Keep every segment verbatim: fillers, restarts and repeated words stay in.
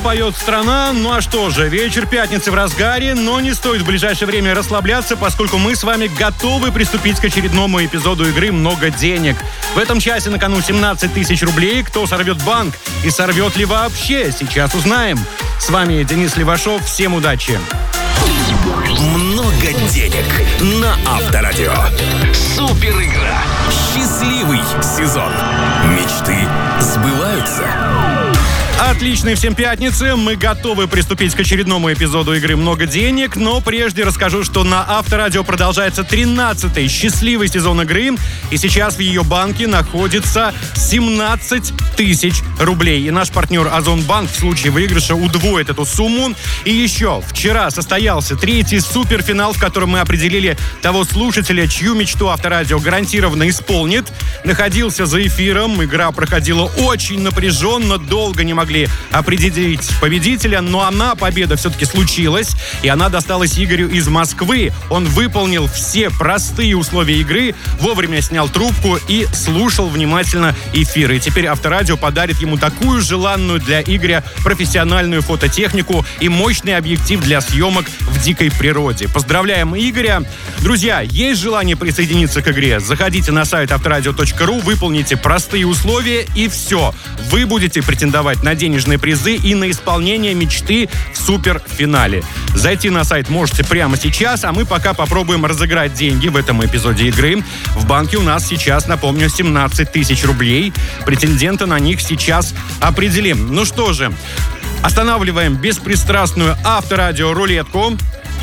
поет страна. Ну а что же, вечер пятницы в разгаре, но не стоит в ближайшее время расслабляться, поскольку мы с вами готовы приступить к очередному эпизоду игры «Много денег». В этом часе на кону семнадцать тысяч рублей. Кто сорвет банк и сорвет ли вообще, сейчас узнаем. С вами Денис Левашов. Всем удачи. Много денег на Авторадио. Супер игра. Счастливый сезон. Мечты сбываются. Отличной всем пятницы. Мы готовы приступить к очередному эпизоду игры «Много денег», но прежде расскажу, что на Авторадио продолжается тринадцатый счастливый сезон игры, и сейчас в ее банке находится семнадцать тысяч рублей. И наш партнер Озонбанк в случае выигрыша удвоит эту сумму. И еще вчера состоялся третий суперфинал, в котором мы определили того слушателя, чью мечту Авторадио гарантированно исполнит. Находился за эфиром, игра проходила очень напряженно, долго не могли определить победителя, но она, победа, все-таки случилась, и она досталась Игорю из Москвы. Он выполнил все простые условия игры, вовремя снял трубку и слушал внимательно эфир. И теперь Авторадио подарит ему такую желанную для Игоря профессиональную фототехнику и мощный объектив для съемок в дикой природе. Поздравляем Игоря! Друзья, есть желание присоединиться к игре? Заходите на сайт авторадио точка ру, выполните простые условия, и все. Вы будете претендовать на денежные призы и на исполнение мечты в суперфинале. Зайти на сайт можете прямо сейчас, а мы пока попробуем разыграть деньги в этом эпизоде игры. В банке у нас сейчас, напомню, семнадцать тысяч рублей. Претендента на них сейчас определим. Ну что же, останавливаем беспристрастную Авторадио рулетку.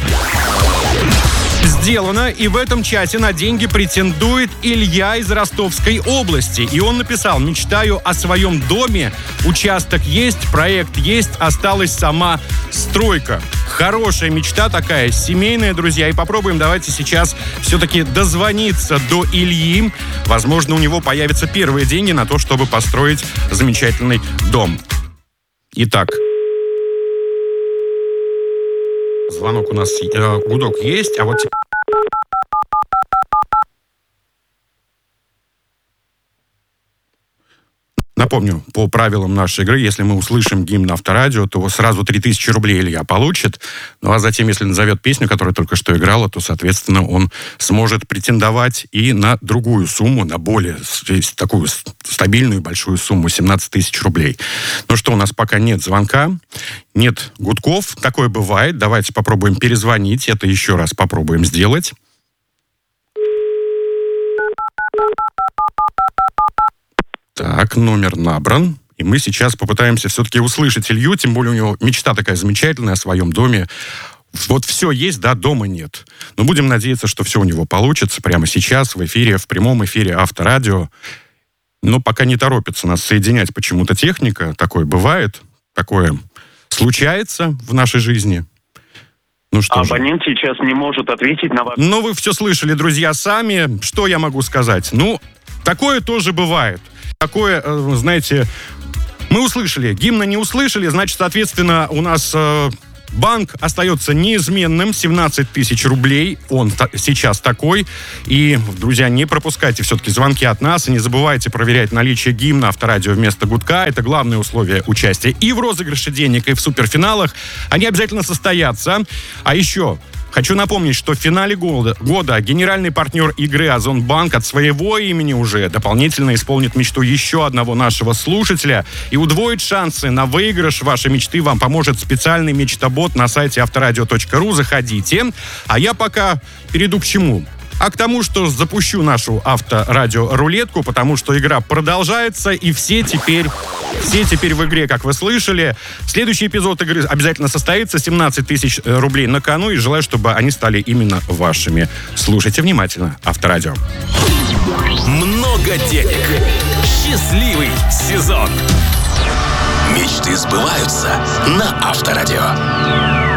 Сделано, и в этом чате на деньги претендует Илья из Ростовской области. И он написал: «Мечтаю о своем доме, участок есть, проект есть, осталась сама стройка». Хорошая мечта такая, семейная, друзья. И попробуем давайте сейчас все-таки дозвониться до Ильи. Возможно, у него появятся первые деньги на то, чтобы построить замечательный дом. Итак, звонок у нас, э, гудок есть, а вот... Напомню, по правилам нашей игры, если мы услышим гимн Авторадио, то сразу три тысячи рублей Илья получит. Ну а затем, если назовет песню, которая только что играла, то, соответственно, он сможет претендовать и на другую сумму, на более такую стабильную большую сумму, семнадцать тысяч рублей. Ну что, у нас пока нет звонка, нет гудков. Такое бывает. Давайте попробуем перезвонить. Это еще раз попробуем сделать. Так, номер набран. И мы сейчас попытаемся все-таки услышать Илью, тем более у него мечта такая замечательная о своем доме. Вот все есть, да, дома нет. Но будем надеяться, что все у него получится прямо сейчас в эфире, в прямом эфире Авторадио. Но пока не торопится нас соединять почему-то техника. Такое бывает, такое случается в нашей жизни. Ну что Абонент же. Сейчас не может ответить на ваш... Ну, вы все слышали, друзья, сами. Что я могу сказать? Ну, такое тоже бывает. Такое, знаете, мы услышали, гимна не услышали, значит, соответственно, у нас э, банк остается неизменным, семнадцать тысяч рублей, он та- сейчас такой. И, друзья, не пропускайте все-таки звонки от нас, и не забывайте проверять наличие гимна Авторадио вместо гудка. Это главное условие участия и в розыгрыше денег, и в суперфиналах. Они обязательно состоятся. А еще... Хочу напомнить, что в финале года, года генеральный партнер игры Озонбанк от своего имени уже дополнительно исполнит мечту еще одного нашего слушателя и удвоит шансы на выигрыш вашей мечты. Вам поможет специальный мечтобот на сайте авторадио точка ру. Заходите. А я пока перейду к чему? А к тому, что запущу нашу авторадио-рулетку, потому что игра продолжается, и все теперь, все теперь в игре, как вы слышали. Следующий эпизод игры обязательно состоится, семнадцать тысяч рублей на кону, и желаю, чтобы они стали именно вашими. Слушайте внимательно Авторадио. Много денег. Счастливый сезон. Мечты сбываются на Авторадио.